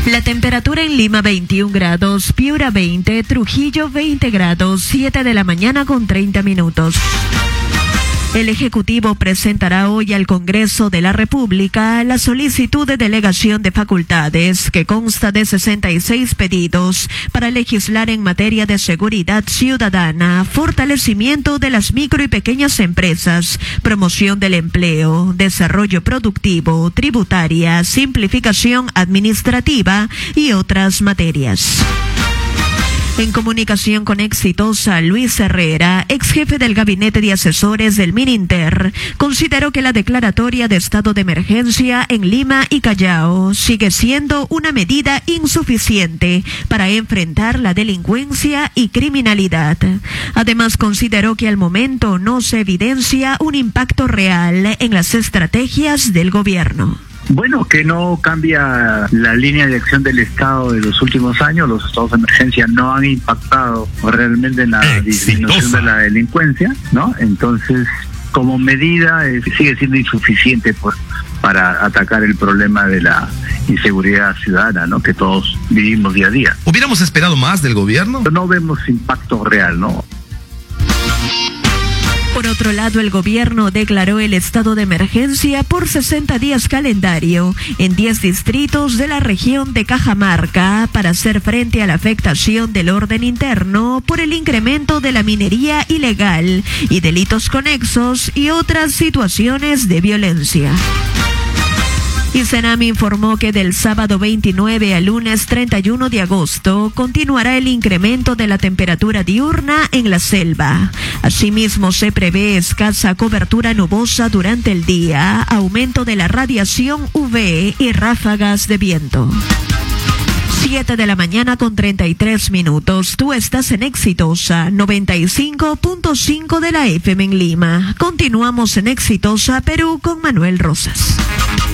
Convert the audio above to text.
La temperatura en Lima 21 grados, Piura 20, Trujillo 20 grados, 7 de la mañana con 30 minutos. El Ejecutivo presentará hoy al Congreso de la República la solicitud de delegación de facultades, que consta de 66 pedidos para legislar en materia de seguridad ciudadana, fortalecimiento de las micro y pequeñas empresas, promoción del empleo, desarrollo productivo, tributaria, simplificación administrativa y otras materias. En comunicación con Exitosa, Luis Herrera, ex jefe del Gabinete de Asesores del Mininter, consideró que la declaratoria de estado de emergencia en Lima y Callao sigue siendo una medida insuficiente para enfrentar la delincuencia y criminalidad. Además, consideró que al momento no se evidencia un impacto real en las estrategias del gobierno. Bueno, que no cambia la línea de acción del Estado de los últimos años. Los estados de emergencia no han impactado realmente en la disminución de la delincuencia, ¿no? Entonces, como medida, sigue siendo insuficiente para atacar el problema de la inseguridad ciudadana, ¿no? Que todos vivimos día a día. ¿Hubiéramos esperado más del gobierno? No vemos impacto real, ¿no? Por otro lado, el gobierno declaró el estado de emergencia por 60 días calendario en 10 distritos de la región de Cajamarca para hacer frente a la afectación del orden interno por el incremento de la minería ilegal y delitos conexos y otras situaciones de violencia. Y Senam informó que del sábado 29 al lunes 31 de agosto continuará el incremento de la temperatura diurna en la selva. Asimismo, se prevé escasa cobertura nubosa durante el día, aumento de la radiación UV y ráfagas de viento. 7 de la mañana con 33 minutos. Tú estás en Exitosa 95.5 de la FM en Lima. Continuamos en Exitosa Perú con Manuel Rosas.